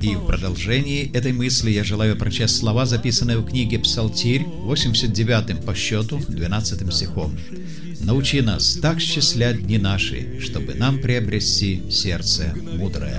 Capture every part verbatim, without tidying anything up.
И в продолжении этой мысли я желаю прочесть слова, записанные в книге Псалтирь, восемьдесят девятым по счету, двенадцатым стихом. «Научи нас так счислять дни наши, чтобы нам приобрести сердце мудрое».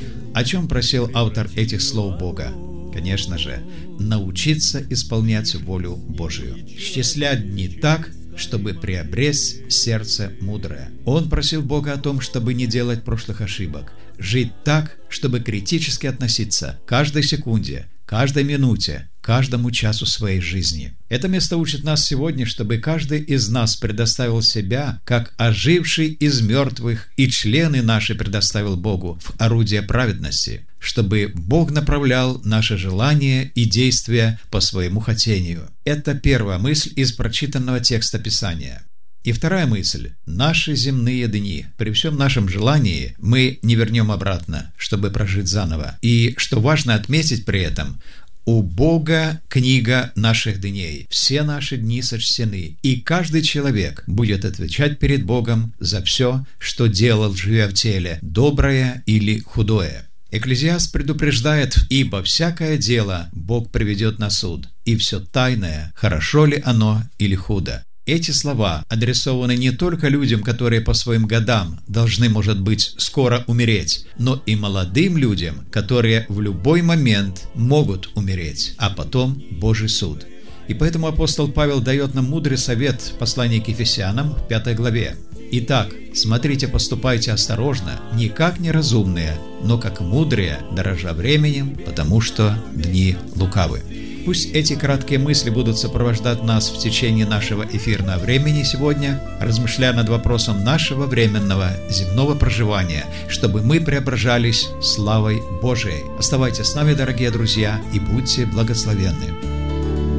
О чем просил автор этих слов Бога? Конечно же, научиться исполнять волю Божию. Счислять дни так, чтобы приобрести сердце мудрое. Он просил Бога о том, чтобы не делать прошлых ошибок, жить так, чтобы критически относиться к каждой секунде, каждой минуте, каждому часу своей жизни. Это место учит нас сегодня, чтобы каждый из нас предоставил себя, как оживший из мертвых, и члены наши предоставил Богу в орудие праведности, чтобы Бог направлял наши желания и действия по своему хотению. Это первая мысль из прочитанного текста Писания. И вторая мысль. Наши земные дни, при всем нашем желании, мы не вернем обратно, чтобы прожить заново. И, что важно отметить при этом, у Бога книга наших дней. Все наши дни сочтены, и каждый человек будет отвечать перед Богом за все, что делал, живя в теле, доброе или худое. Экклезиаст предупреждает: «Ибо всякое дело Бог приведет на суд, и все тайное, хорошо ли оно или худо». Эти слова адресованы не только людям, которые по своим годам должны, может быть, скоро умереть, но и молодым людям, которые в любой момент могут умереть, а потом Божий суд. И поэтому апостол Павел дает нам мудрый совет в послании к Ефесянам в пятой главе. «Итак, смотрите, поступайте осторожно, не как неразумные, но как мудрые, дорожа временем, потому что дни лукавы». Пусть эти краткие мысли будут сопровождать нас в течение нашего эфирного времени сегодня, размышляя над вопросом нашего временного земного проживания, чтобы мы преображались славой Божией. Оставайтесь с нами, дорогие друзья, и будьте благословенны.